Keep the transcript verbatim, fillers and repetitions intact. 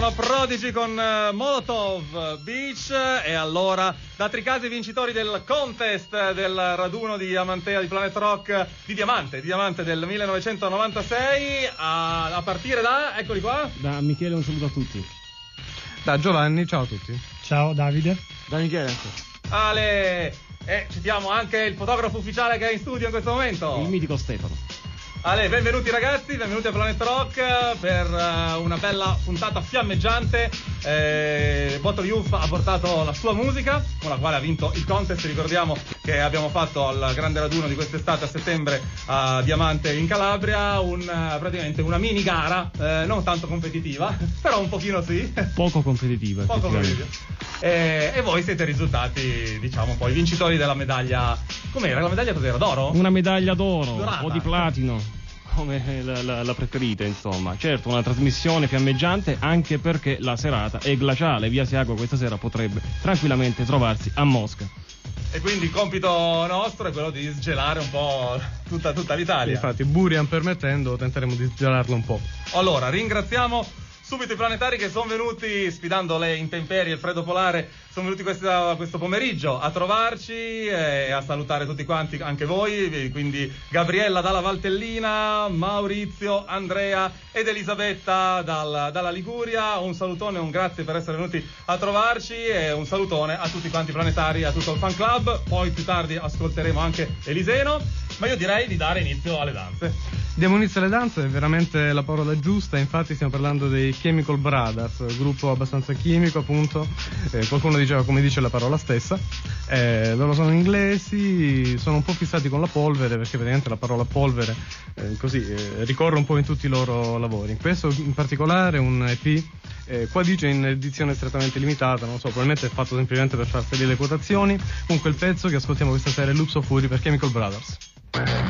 Prodigy con uh, Molotov Beach. E allora, da Tricasi vincitori del contest del raduno di Amantea di Planet Rock di Diamante, di Diamante del millenovecentonovantasei, a, a partire da, eccoli qua. Da Michele un saluto a tutti. Da Giovanni, ciao a tutti. Ciao Davide. Da Michele. Ale. E citiamo anche il fotografo ufficiale che è in studio in questo momento, il mitico Stefano. Ale, benvenuti ragazzi, benvenuti a Planet Rock per uh, una bella puntata fiammeggiante. eh, Bottle Youth ha portato la sua musica, con la quale ha vinto il contest. Ricordiamo che abbiamo fatto al grande raduno di quest'estate a settembre a Diamante in Calabria un, uh, praticamente una mini gara, eh, non tanto competitiva, però un pochino sì. Poco competitiva. Poco competitiva. E, e voi siete risultati, diciamo, poi vincitori della medaglia. Com'era? La medaglia cos'era? D'oro? Una medaglia d'oro. Dorata. O di platino, come la, la, la preferite, insomma. Certo, una trasmissione fiammeggiante, anche perché la serata è glaciale. Via Siagua questa sera potrebbe tranquillamente trovarsi a Mosca. E quindi il compito nostro è quello di sgelare un po' tutta, tutta l'Italia. Infatti, Burian permettendo, tenteremo di sgelarlo un po'. Allora, ringraziamo subito i planetari che sono venuti, sfidando le intemperie, il freddo polare, sono venuti questa, questo pomeriggio a trovarci e a salutare tutti quanti, anche voi, quindi Gabriella dalla Valtellina, Maurizio, Andrea ed Elisabetta dal, dalla Liguria. Un salutone, un grazie per essere venuti a trovarci e un salutone a tutti quanti i planetari, a tutto il fan club. Poi più tardi ascolteremo anche Eliseno, ma io direi di dare inizio alle danze. Diamo inizio alle danze, è veramente la parola giusta, infatti stiamo parlando dei Chemical Brothers, gruppo abbastanza chimico appunto, eh, qualcuno diceva come dice la parola stessa, eh, loro sono inglesi, sono un po' fissati con la polvere perché praticamente la parola polvere eh, così eh, ricorre un po' in tutti i loro lavori. In questo in particolare un E P, eh, qua dice in edizione strettamente limitata, non so, probabilmente è fatto semplicemente per far salire le quotazioni. Comunque il pezzo che ascoltiamo questa sera è Loops of Fury per Chemical Brothers.